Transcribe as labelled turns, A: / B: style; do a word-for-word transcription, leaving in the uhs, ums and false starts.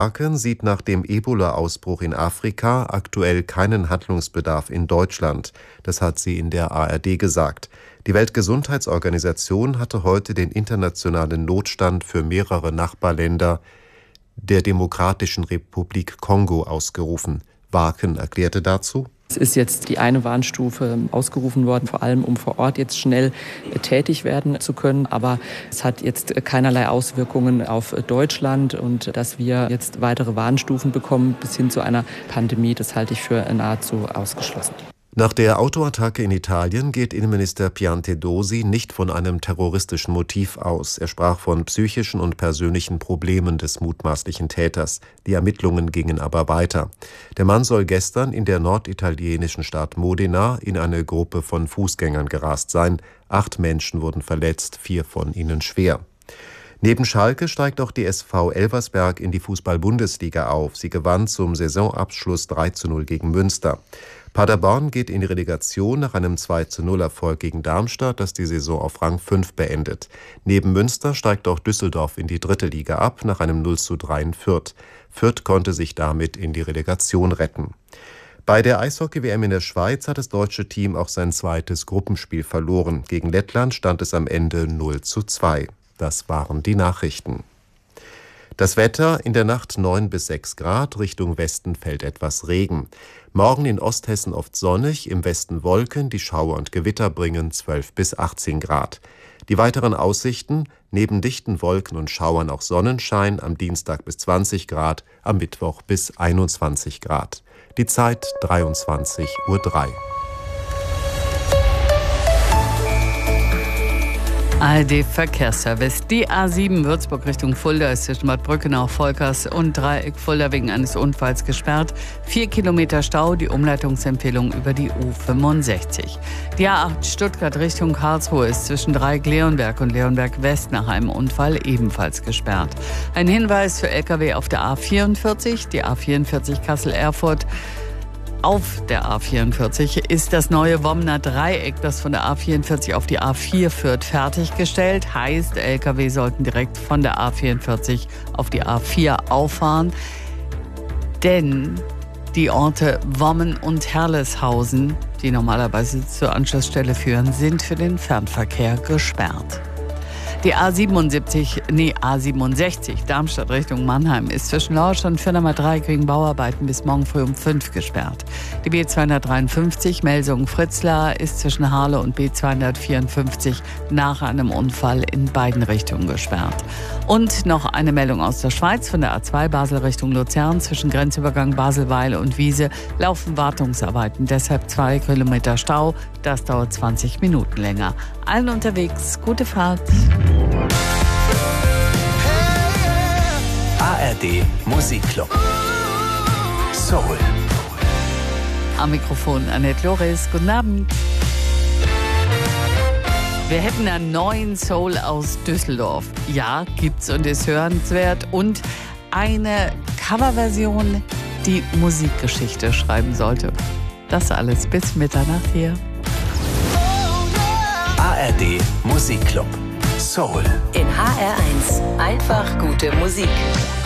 A: Aachen sieht nach dem Ebola-Ausbruch in Afrika aktuell keinen Handlungsbedarf in Deutschland. Das hat sie in der A R D gesagt. Die Weltgesundheitsorganisation hatte heute den internationalen Notstand für mehrere Nachbarländer der Demokratischen Republik Kongo ausgerufen. Waken erklärte dazu:
B: Es ist jetzt die eine Warnstufe ausgerufen worden, vor allem um vor Ort jetzt schnell tätig werden zu können. Aber es hat jetzt keinerlei Auswirkungen auf Deutschland. Und dass wir jetzt weitere Warnstufen bekommen bis hin zu einer Pandemie, das halte ich für nahezu ausgeschlossen.
A: Nach der Autoattacke in Italien geht Innenminister Piantedosi nicht von einem terroristischen Motiv aus. Er sprach von psychischen und persönlichen Problemen des mutmaßlichen Täters. Die Ermittlungen gingen aber weiter. Der Mann soll gestern in der norditalienischen Stadt Modena in eine Gruppe von Fußgängern gerast sein. Acht Menschen wurden verletzt, vier von ihnen schwer. Neben Schalke steigt auch die S V Elversberg in die Fußball-Bundesliga auf. Sie gewann zum Saisonabschluss drei zu null gegen Münster. Paderborn geht in die Relegation nach einem zwei zu null Erfolg gegen Darmstadt, das die Saison auf Rang fünf beendet. Neben Münster steigt auch Düsseldorf in die dritte Liga ab, nach einem null zu drei in Fürth. Fürth konnte sich damit in die Relegation retten. Bei der Eishockey-W M in der Schweiz hat das deutsche Team auch sein zweites Gruppenspiel verloren. Gegen Lettland stand es am Ende null zu zwei. Das waren die Nachrichten. Das Wetter: in der Nacht neun bis sechs Grad, Richtung Westen fällt etwas Regen. Morgen in Osthessen oft sonnig, im Westen Wolken, die Schauer und Gewitter bringen zwölf bis achtzehn Grad. Die weiteren Aussichten: neben dichten Wolken und Schauern auch Sonnenschein, am Dienstag bis zwanzig Grad, am Mittwoch bis einundzwanzig Grad. Die Zeit dreiundzwanzig Uhr drei.
C: A R D-Verkehrsservice. Die A sieben Würzburg Richtung Fulda ist zwischen Bad Brückenau, Volkers und Dreieck Fulda wegen eines Unfalls gesperrt. Vier Kilometer Stau, die Umleitungsempfehlung über die U fünfundsechzig. Die A acht Stuttgart Richtung Karlsruhe ist zwischen Dreieck-Leonberg und Leonberg-West nach einem Unfall ebenfalls gesperrt. Ein Hinweis für L K W auf der A vierundvierzig, die A vierundvierzig Kassel-Erfurt. Auf der A vierundvierzig ist das neue Wommer Dreieck, das von der A vierundvierzig auf die A vier führt, fertiggestellt. Heißt, L K W sollten direkt von der A vierundvierzig auf die A vier auffahren. Denn die Orte Wommen und Herleshausen, die normalerweise zur Anschlussstelle führen, sind für den Fernverkehr gesperrt. Die A siebenundsiebzig, nee, A siebenundsechzig, Darmstadt Richtung Mannheim, ist zwischen Lorsch und Firnheimer Dreieck wegen Bauarbeiten bis morgen früh um fünf gesperrt. Die B zweihundertdreiundfünfzig, Melsungen-Fritzlar, ist zwischen Harle und B zweihundertvierundfünfzig nach einem Unfall in beiden Richtungen gesperrt. Und noch eine Meldung aus der Schweiz: von der A zwei Basel Richtung Luzern zwischen Grenzübergang Baselweil und Wiese laufen Wartungsarbeiten, deshalb zwei Kilometer Stau. Das dauert zwanzig Minuten länger. Allen unterwegs gute Fahrt.
D: A R D Musikclub. Soul.
C: Am Mikrofon Annette Loris. Guten Abend. Wir hätten einen neuen Soul aus Düsseldorf. Ja, gibt's und ist hörenswert. Und eine Coverversion, die Musikgeschichte schreiben sollte. Das alles bis Mitternacht hier.
D: A R D Musikclub. Soul.
E: In H R eins. Einfach gute Musik.